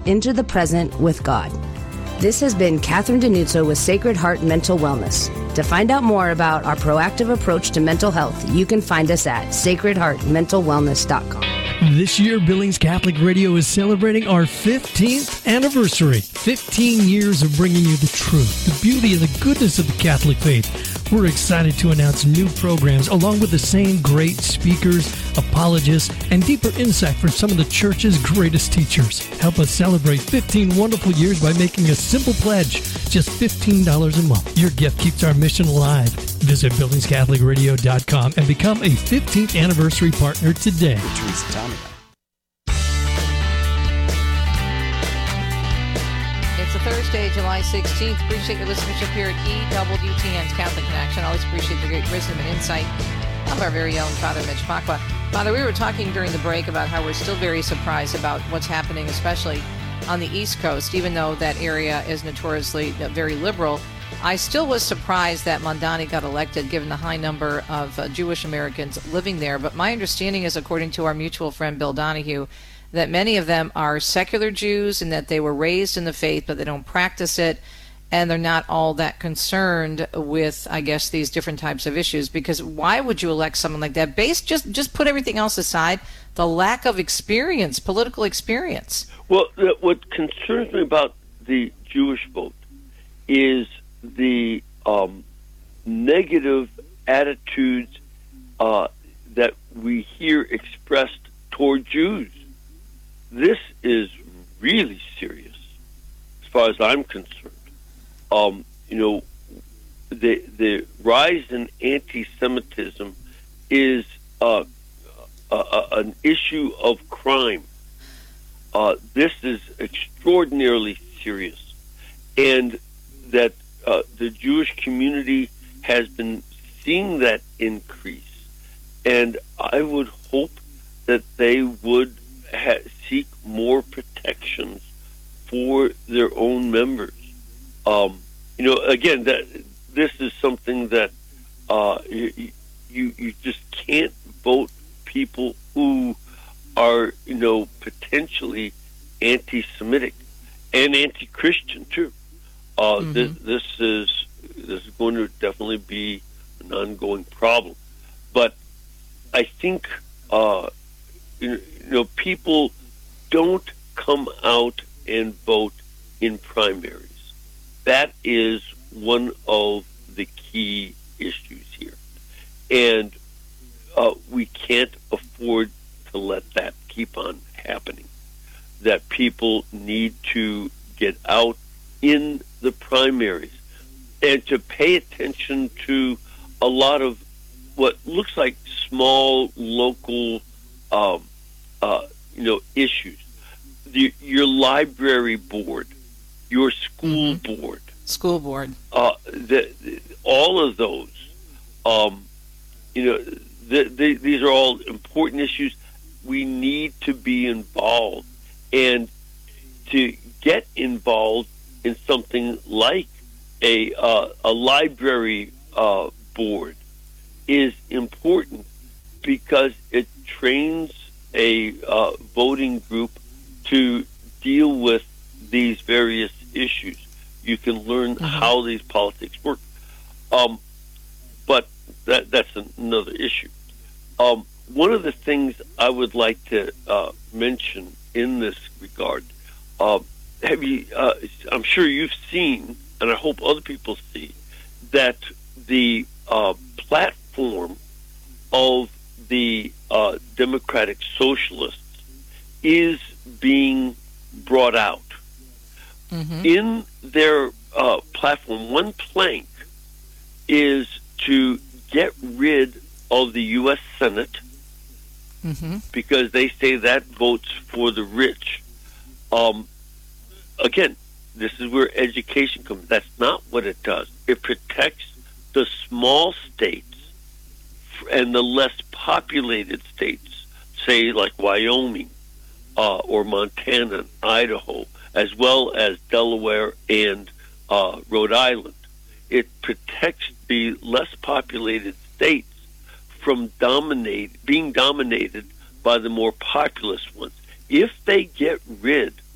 into the present with God. This has been Catherine Denuzzo with Sacred Heart Mental Wellness. To find out more about our proactive approach to mental health, you can find us at sacredheartmentalwellness.com. This year, Billings Catholic Radio is celebrating our 15th anniversary. 15 years of bringing you the truth, the beauty, and the goodness of the Catholic faith. We're excited to announce new programs along with the same great speakers, apologists, and deeper insight from some of the Church's greatest teachers. Help us celebrate 15 wonderful years by making a simple pledge, just $15 a month. Your gift keeps our mission alive. Visit BillingsCatholicRadio.com and become a 15th anniversary partner today. It's a Thursday, July 16th. Appreciate your listenership here at EWTN's Catholic Connection. Always appreciate the great wisdom and insight of our very own Father Mitch Pacwa. Father, we were talking during the break about how we're still very surprised about what's happening, especially on the East Coast. Even though that area is notoriously very liberal, I still was surprised that Mamdani got elected, given the high number of Jewish Americans living there. But my understanding is, according to our mutual friend Bill Donahue, that many of them are secular Jews and that they were raised in the faith, but they don't practice it, and they're not all that concerned with, I guess, these different types of issues. Because why would you elect someone like that? Just put everything else aside, the lack of experience, political experience. Well, what concerns me about the Jewish vote is the negative attitudes that we hear expressed toward Jews. This is really serious, as far as I'm concerned. The rise in anti-Semitism is an issue of crime. This is extraordinarily serious, and that the Jewish community has been seeing that increase, and I would hope that they would seek more protections for their own members. Again, this is something that you just can't vote people who are potentially anti-Semitic and anti-Christian too. This is going to definitely be an ongoing problem. But I think people don't come out and vote in primaries. That is one of the key issues here. And we can't afford to let that keep on happening. That people need to get out in the primaries and to pay attention to a lot of what looks like small local issues. Your library board, your school board. School board. All of those, these are all important issues. We need to be involved. And to get involved in something like a library board is important because it trains a voting group to deal with these various issues. You can learn how these politics work. But that's another issue. One of the things I would like to mention in this regard, I'm sure you've seen, and I hope other people see, that the platform of the Democratic Socialists is being brought out. In their platform, one plank is to get rid of the U.S. Senate because they say that votes for the rich. Again, this is where education comes. That's not what it does. It protects the small states and the less populated states, say like Wyoming or Montana and Idaho, as well as Delaware and Rhode Island. It protects the less populated states from being dominated by the more populous ones. If they get rid